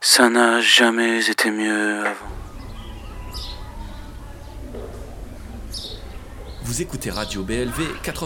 Ça n'a jamais été mieux avant. Vous écoutez Radio BLV 80.